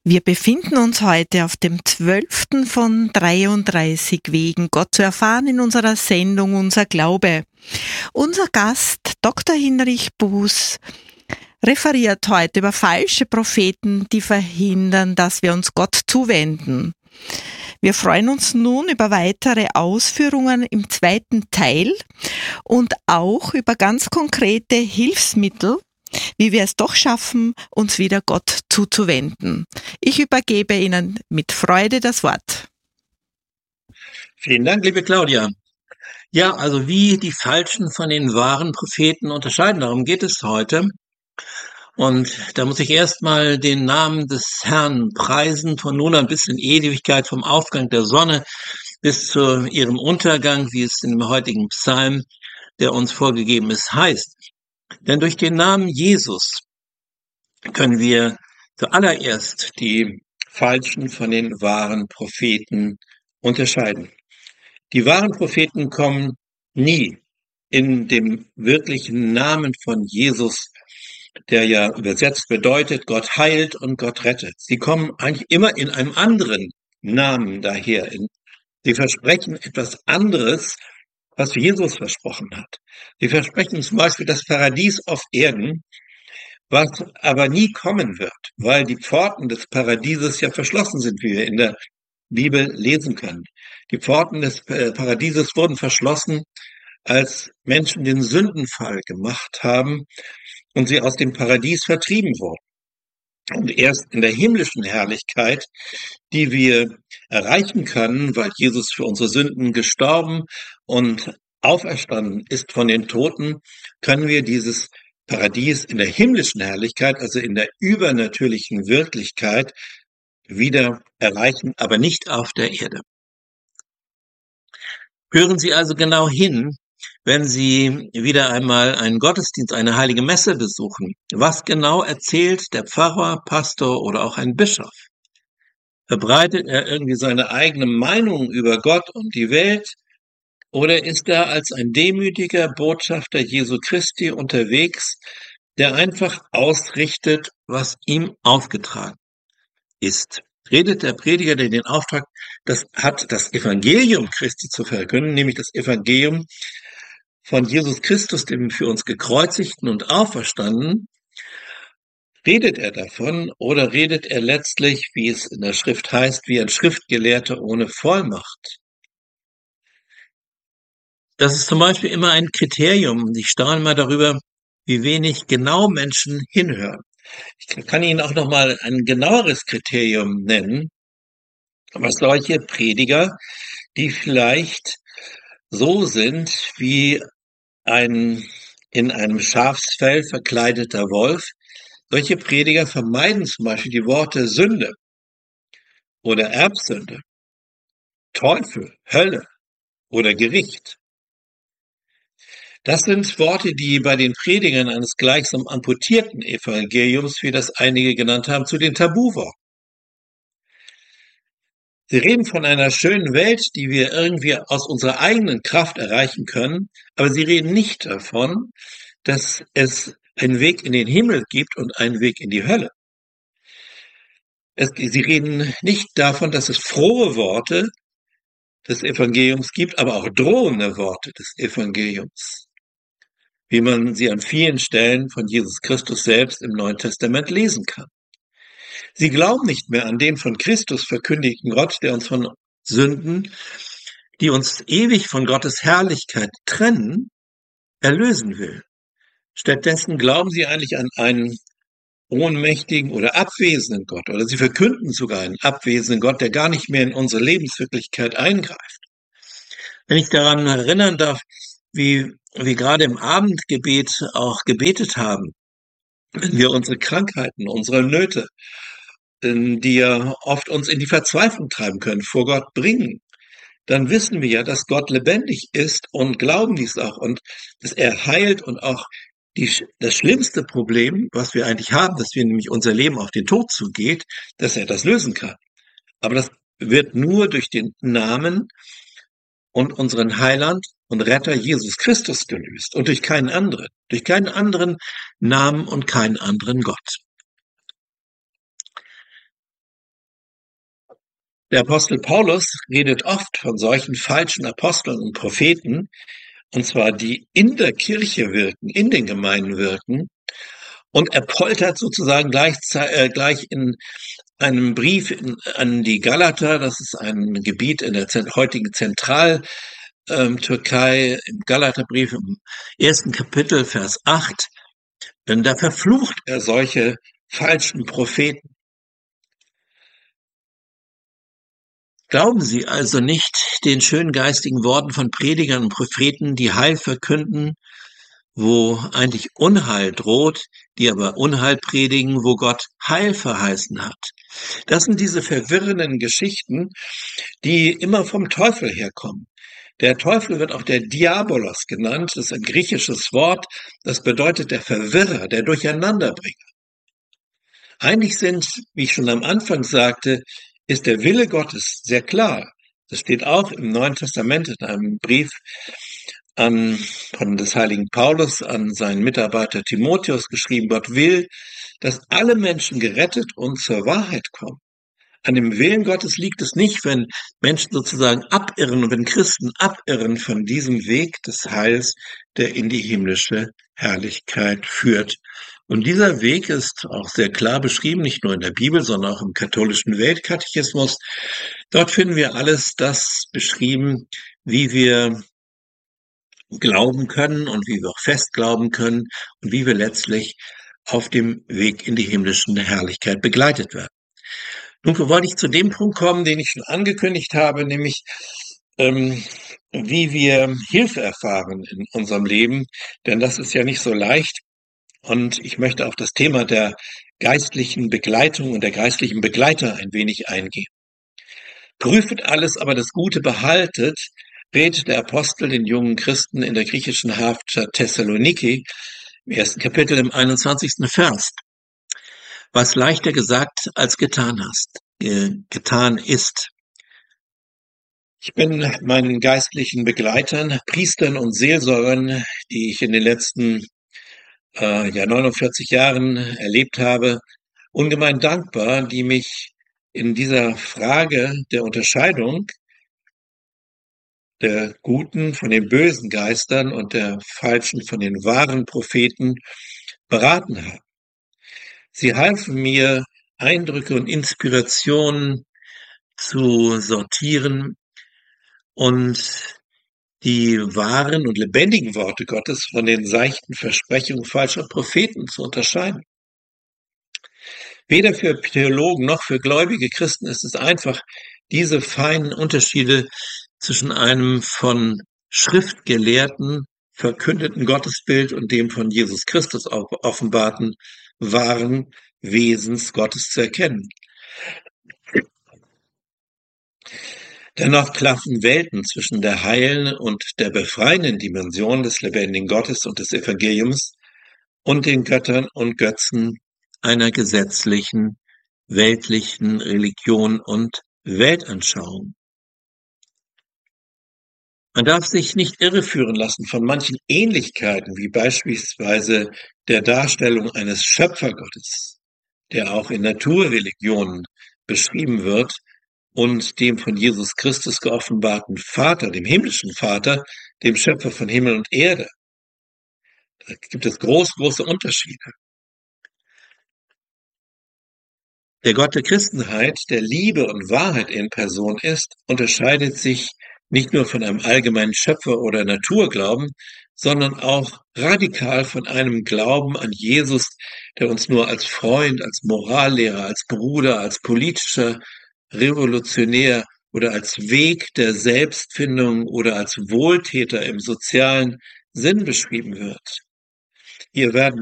Wir befinden uns heute auf dem 12. von 33 Wegen, Gott zu erfahren, in unserer Sendung Unser Glaube. Unser Gast, Dr. Hinrich Buß, referiert heute über falsche Propheten, die verhindern, dass wir uns Gott zuwenden. Wir freuen uns nun über weitere Ausführungen im zweiten Teil und auch über ganz konkrete Hilfsmittel, wie wir es doch schaffen, uns wieder Gott zuzuwenden. Ich übergebe Ihnen mit Freude das Wort. Vielen Dank, liebe Claudia. Ja, also wie die falschen von den wahren Propheten unterscheiden, darum geht es heute. Und da muss ich erstmal den Namen des Herrn preisen, von nun an bis in Ewigkeit, vom Aufgang der Sonne bis zu ihrem Untergang, wie es in dem heutigen Psalm, der uns vorgegeben ist, heißt. Denn durch den Namen Jesus können wir zuallererst die falschen von den wahren Propheten unterscheiden. Die wahren Propheten kommen nie in dem wirklichen Namen von Jesus, der ja übersetzt bedeutet, Gott heilt und Gott rettet. Sie kommen eigentlich immer in einem anderen Namen daher. Sie versprechen etwas anderes, was Jesus versprochen hat. Sie versprechen zum Beispiel das Paradies auf Erden, was aber nie kommen wird, weil die Pforten des Paradieses ja verschlossen sind, wie wir in der Bibel lesen können. Die Pforten des Paradieses wurden verschlossen, als Menschen den Sündenfall gemacht haben und sie aus dem Paradies vertrieben wurden. Und erst in der himmlischen Herrlichkeit, die wir erreichen können, weil Jesus für unsere Sünden gestorben und auferstanden ist von den Toten, können wir dieses Paradies in der himmlischen Herrlichkeit, also in der übernatürlichen Wirklichkeit, wieder erreichen, aber nicht auf der Erde. Hören Sie also genau hin, wenn Sie wieder einmal einen Gottesdienst, eine heilige Messe besuchen. Was genau erzählt der Pfarrer, Pastor oder auch ein Bischof? Verbreitet er irgendwie seine eigene Meinung über Gott und die Welt? Oder ist er als ein demütiger Botschafter Jesu Christi unterwegs, der einfach ausrichtet, was ihm aufgetragen ist? Redet der Prediger, der den Auftrag hat, das Evangelium Christi zu verkünden, nämlich das Evangelium von Jesus Christus, dem für uns gekreuzigten und auferstanden, redet er davon oder redet er letztlich, wie es in der Schrift heißt, wie ein Schriftgelehrter ohne Vollmacht? Das ist zum Beispiel immer ein Kriterium. Ich staune mal darüber, wie wenig genau Menschen hinhören. Ich kann Ihnen auch noch mal ein genaueres Kriterium nennen, aber solche Prediger, die vielleicht so sind wie ein in einem Schafsfell verkleideter Wolf, solche Prediger vermeiden zum Beispiel die Worte Sünde oder Erbsünde, Teufel, Hölle oder Gericht. Das sind Worte, die bei den Predigern eines gleichsam amputierten Evangeliums, wie das einige genannt haben, zu den Tabuworten. Sie reden von einer schönen Welt, die wir irgendwie aus unserer eigenen Kraft erreichen können, aber sie reden nicht davon, dass es einen Weg in den Himmel gibt und einen Weg in die Hölle. Sie reden nicht davon, dass es frohe Worte des Evangeliums gibt, aber auch drohende Worte des Evangeliums, wie man sie an vielen Stellen von Jesus Christus selbst im Neuen Testament lesen kann. Sie glauben nicht mehr an den von Christus verkündigten Gott, der uns von Sünden, die uns ewig von Gottes Herrlichkeit trennen, erlösen will. Stattdessen glauben sie eigentlich an einen ohnmächtigen oder abwesenden Gott, oder sie verkünden sogar einen abwesenden Gott, der gar nicht mehr in unsere Lebenswirklichkeit eingreift. Wenn ich daran erinnern darf, wie wir gerade im Abendgebet auch gebetet haben, wenn wir unsere Krankheiten, unsere Nöte, die ja oft uns in die Verzweiflung treiben können, vor Gott bringen, dann wissen wir ja, dass Gott lebendig ist und glauben dies auch und dass er heilt und auch das schlimmste Problem, was wir eigentlich haben, dass wir nämlich unser Leben auf den Tod zugeht, dass er das lösen kann. Aber das wird nur durch den Namen und unseren Heiland und Retter Jesus Christus gelöst und durch keinen anderen Namen und keinen anderen Gott. Der Apostel Paulus redet oft von solchen falschen Aposteln und Propheten, und zwar die in der Kirche wirken, in den Gemeinden wirken. Und er poltert sozusagen gleich in einem Brief an die Galater, das ist ein Gebiet in der heutigen Zentraltürkei, im Galaterbrief im 1. Kapitel, Vers 8, denn da verflucht er solche falschen Propheten. Glauben Sie also nicht den schönen geistigen Worten von Predigern und Propheten, die Heil verkünden, wo eigentlich Unheil droht, die aber Unheil predigen, wo Gott Heil verheißen hat. Das sind diese verwirrenden Geschichten, die immer vom Teufel herkommen. Der Teufel wird auch der Diabolos genannt, das ist ein griechisches Wort, das bedeutet der Verwirrer, der Durcheinanderbringer. Eigentlich sind, wie ich schon am Anfang sagte, ist der Wille Gottes sehr klar. Das steht auch im Neuen Testament in einem Brief von des heiligen Paulus an seinen Mitarbeiter Timotheus geschrieben. Gott will, dass alle Menschen gerettet und zur Wahrheit kommen. An dem Willen Gottes liegt es nicht, wenn Menschen sozusagen abirren und wenn Christen abirren von diesem Weg des Heils, der in die himmlische Herrlichkeit führt. Und dieser Weg ist auch sehr klar beschrieben, nicht nur in der Bibel, sondern auch im katholischen Weltkatechismus. Dort finden wir alles das beschrieben, wie wir glauben können und wie wir auch fest glauben können und wie wir letztlich auf dem Weg in die himmlische Herrlichkeit begleitet werden. Nun wollte ich zu dem Punkt kommen, den ich schon angekündigt habe, nämlich wie wir Hilfe erfahren in unserem Leben, denn das ist ja nicht so leicht. Und ich möchte auf das Thema der geistlichen Begleitung und der geistlichen Begleiter ein wenig eingehen. Prüfet alles, aber das Gute behaltet, rät der Apostel den jungen Christen in der griechischen Hafenstadt Thessaloniki im 1. Kapitel im 21. Vers. Was leichter gesagt als getan ist. Ich bin meinen geistlichen Begleitern, Priestern und Seelsorgern, die ich in den letzten 49 Jahren erlebt habe, ungemein dankbar, die mich in dieser Frage der Unterscheidung der guten von den bösen Geistern und der falschen von den wahren Propheten beraten haben. Sie halfen mir, Eindrücke und Inspirationen zu sortieren und die wahren und lebendigen Worte Gottes von den seichten Versprechungen falscher Propheten zu unterscheiden. Weder für Theologen noch für gläubige Christen ist es einfach, diese feinen Unterschiede zwischen einem von Schriftgelehrten verkündeten Gottesbild und dem von Jesus Christus offenbarten wahren Wesens Gottes zu erkennen. Dennoch klaffen Welten zwischen der heilen und der befreienden Dimension des lebendigen Gottes und des Evangeliums und den Göttern und Götzen einer gesetzlichen, weltlichen Religion und Weltanschauung. Man darf sich nicht irreführen lassen von manchen Ähnlichkeiten, wie beispielsweise der Darstellung eines Schöpfergottes, der auch in Naturreligionen beschrieben wird, und dem von Jesus Christus geoffenbarten Vater, dem himmlischen Vater, dem Schöpfer von Himmel und Erde. Da gibt es große Unterschiede. Der Gott der Christenheit, der Liebe und Wahrheit in Person ist, unterscheidet sich nicht nur von einem allgemeinen Schöpfer- oder Naturglauben, sondern auch radikal von einem Glauben an Jesus, der uns nur als Freund, als Morallehrer, als Bruder, als politischer Revolutionär oder als Weg der Selbstfindung oder als Wohltäter im sozialen Sinn beschrieben wird. Hier werden